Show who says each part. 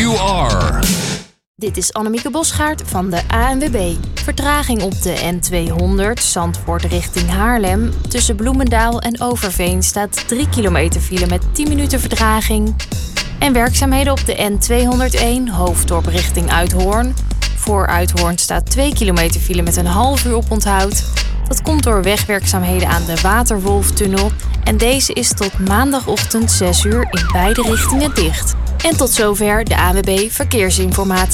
Speaker 1: you are.
Speaker 2: Dit is Annemieke Bosgaard van de ANWB. Vertraging op de N200 Zandvoort richting Haarlem. Tussen Bloemendaal en Overveen staat 3 kilometer file met 10 minuten vertraging. En werkzaamheden op de N201 Hoofddorp richting Uithoorn. Voor Uithoorn staat 2 kilometer file met een half uur oponthoud. Dat komt door wegwerkzaamheden aan de Waterwolftunnel. En deze is tot maandagochtend 6 uur in beide richtingen dicht. En tot zover de ANWB Verkeersinformatie.